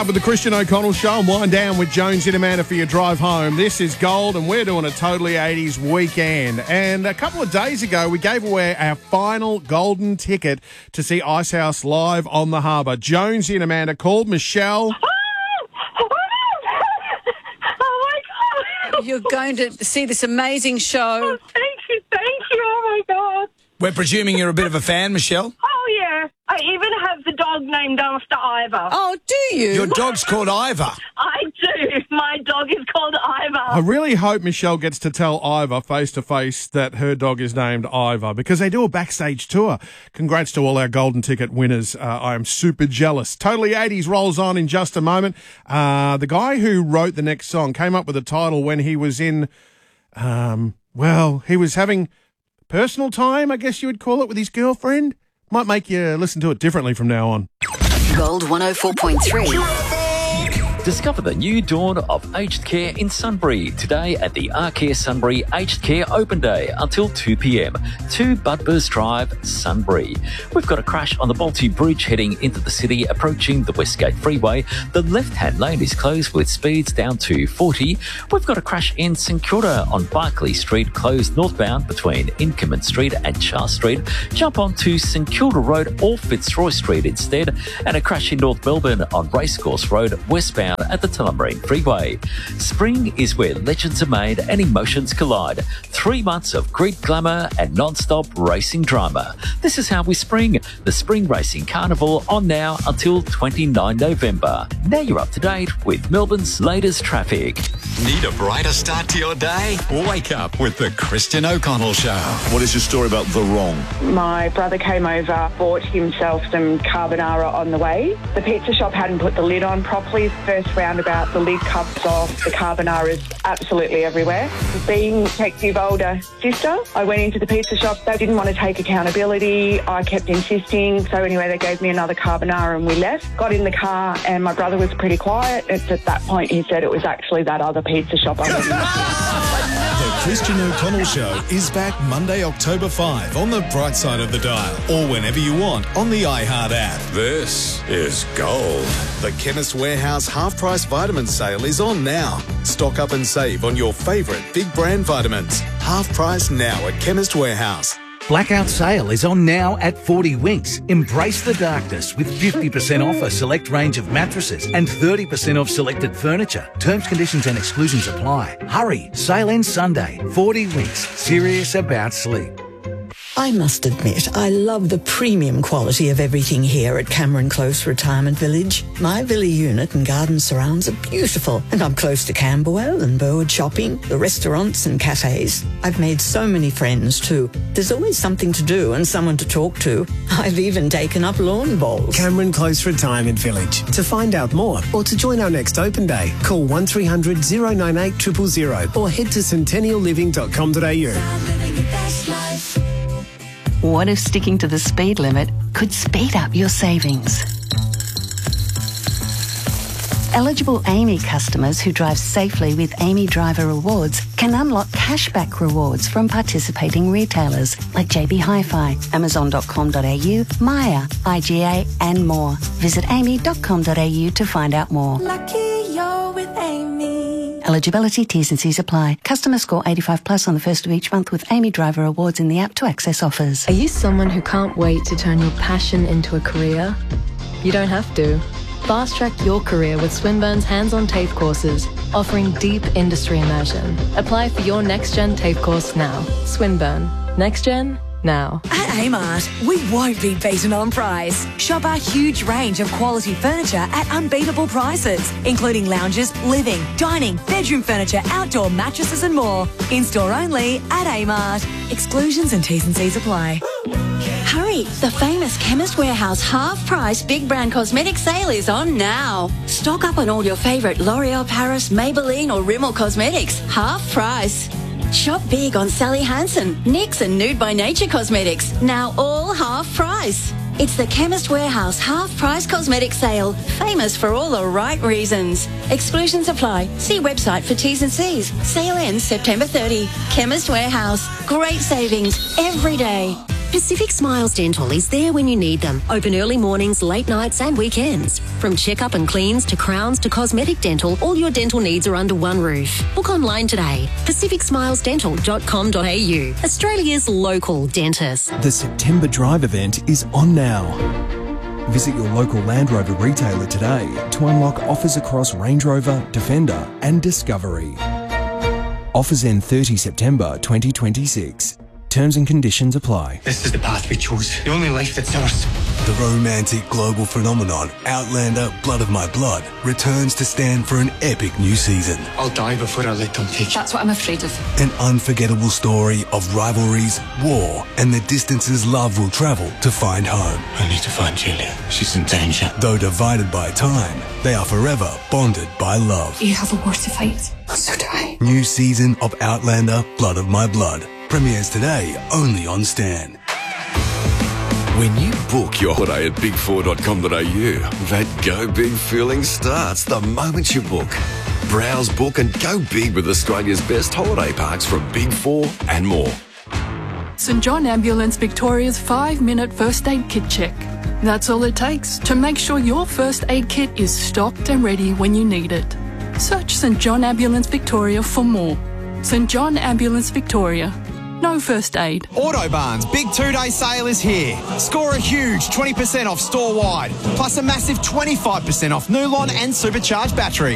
With the Christian O'Connell Show and wind down with Jones in Amanda for your drive home. This is Gold and we're doing a Totally 80s weekend. And a couple of days ago, we gave away our final golden ticket to see Icehouse live on the harbour. Jones in Amanda called Michelle. Oh my God. You're going to see this amazing show. Oh, thank you. Oh my God. We're presuming you're a bit of a fan, Michelle. Oh yeah. I even have the dog named after Ivor. Oh, do you? Your dog's called Ivor. I do. My dog is called Ivor. I really hope Michelle gets to tell Ivor face to face that her dog is named Ivor because they do a backstage tour. Congrats to all our golden ticket winners. I am super jealous. Totally 80s rolls on in just a moment. The guy who wrote the next song came up with a title when he was in, he was having personal time, I guess you would call it, with his girlfriend. Might make you listen to it differently from now on. Gold 104.3. Discover the new dawn of aged care in Sunbury today at the Arcare Sunbury Aged Care Open Day until 2 p.m. 2 Budburs Drive, Sunbury. We've got a crash on the Balti Bridge heading into the city approaching the Westgate Freeway. The left-hand lane is closed with speeds down to 40. We've got a crash in St Kilda on Barclay Street, closed northbound between Inkerman Street and Charles Street. Jump onto St Kilda Road or Fitzroy Street instead. And a crash in North Melbourne on Racecourse Road, westbound at the Tullamarine Freeway. Spring is where legends are made and emotions collide. 3 months of Greek glamour and non-stop racing drama. This is how we spring. The Spring Racing Carnival on now until 29 November. Now you're up to date with Melbourne's latest traffic. Need a brighter start to your day? Wake up with the Christian O'Connell Show. What is your story about the wrong? My brother came over, bought himself some carbonara on the way. The pizza shop hadn't put the lid on properly. First roundabout, the lid comes off. The carbonara is absolutely everywhere. Being Detective older sister, I went into the pizza shop. They didn't want to take accountability. I kept insisting. So anyway, they gave me another carbonara and we left. Got in the car and my brother was pretty quiet. It's at that point he said it was actually that other pizza shop I went into. The Christian O'Connell Show is back Monday, October 5 on the bright side of the dial or whenever you want on the iHeart app. This is Gold. The Chemist Warehouse half-price vitamin sale is on now. Stock up and save on your favourite big brand vitamins. Half price now at Chemist Warehouse. Blackout sale is on now at 40 Winks. Embrace the darkness with 50% off a select range of mattresses and 30% off selected furniture. Terms, conditions and exclusions apply. Hurry, sale ends Sunday. 40 Winks, serious about sleep. I must admit, I love the premium quality of everything here at Cameron Close Retirement Village. My villa unit and garden surrounds are beautiful, and I'm close to Camberwell and Burwood Shopping, the restaurants and cafes. I've made so many friends too. There's always something to do and someone to talk to. I've even taken up lawn bowls. Cameron Close Retirement Village. To find out more or to join our next open day, call 1300 098 000 or head to centennialliving.com.au. What if sticking to the speed limit could speed up your savings? Eligible Amy customers who drive safely with Amy Driver Rewards can unlock cashback rewards from participating retailers like JB Hi-Fi, Amazon.com.au, Maya, IGA and more. Visit amy.com.au to find out more. Lucky you're with Amy. Eligibility, T's and C's apply. Customer score 85 plus on the first of each month with Amy Driver Awards in the app to access offers. Are you someone who can't wait to turn your passion into a career? You don't have to. Fast track your career with Swinburne's hands-on TAFE courses, offering deep industry immersion. Apply for your Next Gen TAFE course now. Swinburne. Next Gen now. At Amart, we won't be beaten on price. Shop our huge range of quality furniture at unbeatable prices, including lounges, living, dining, bedroom furniture, outdoor mattresses and more. In-store only at Amart. Exclusions and T's and C's apply. Hurry! The famous Chemist Warehouse half-price big brand cosmetic sale is on now. Stock up on all your favourite L'Oreal Paris, Maybelline or Rimmel cosmetics. Half price. Shop big on Sally Hansen, NYX and Nude by Nature cosmetics. Now all half price. It's the Chemist Warehouse half-price cosmetic sale. Famous for all the right reasons. Exclusions apply. See website for T's and C's. Sale ends September 30. Chemist Warehouse. Great savings every day. Pacific Smiles Dental is there when you need them. Open early mornings, late nights and weekends. From checkup and cleans to crowns to cosmetic dental, all your dental needs are under one roof. Book online today. pacificsmilesdental.com.au. Australia's local dentist. The September Drive event is on now. Visit your local Land Rover retailer today to unlock offers across Range Rover, Defender and Discovery. Offers end 30 September 2026. Terms and conditions apply. This is the path we chose. The only life that's ours. The romantic global phenomenon, Outlander Blood of My Blood, returns to stand for an epic new season. I'll die before I let them take you. That's what I'm afraid of. An unforgettable story of rivalries, war, and the distances love will travel to find home. I need to find Julia. She's in danger. Though divided by time, they are forever bonded by love. You have a war to fight. So do I. New season of Outlander Blood of My Blood. Premieres today only on Stan. When you book your holiday at big4.com.au, that go big feeling starts the moment you book. Browse, book and go big with Australia's best holiday parks from Big 4 and more. St John Ambulance Victoria's 5-minute first aid kit check. That's all it takes to make sure your first aid kit is stocked and ready when you need it. Search St John Ambulance Victoria for more. St John Ambulance Victoria. No first aid. Autobarn's big 2-day sale is here. Score a huge 20% off store-wide, plus a massive 25% off Nulon and supercharged batteries.